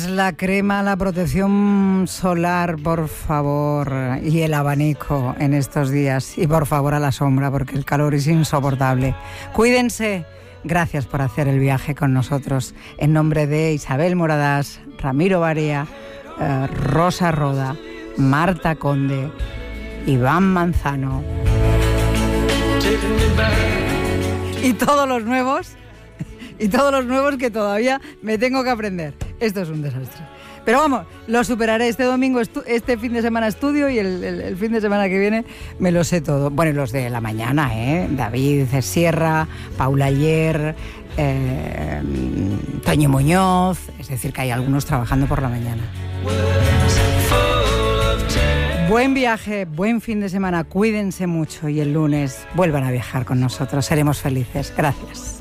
La crema, la protección solar, por favor, y el abanico en estos días. Y por favor a la sombra, porque el calor es insoportable. Cuídense. Gracias por hacer el viaje con nosotros. En nombre de Isabel Moradas, Ramiro Barea, Rosa Roda, Marta Conde, Iván Manzano y todos los nuevos que todavía me tengo que aprender. Esto es un desastre. Pero vamos, lo superaré. Este domingo, este fin de semana estudio y el fin de semana que viene me lo sé todo. Bueno, y los de la mañana, David Sierra, Paula Ayer, Toño Muñoz. Es decir, que hay algunos trabajando por la mañana. Buen viaje, buen fin de semana. Cuídense mucho y el lunes vuelvan a viajar con nosotros. Seremos felices. Gracias.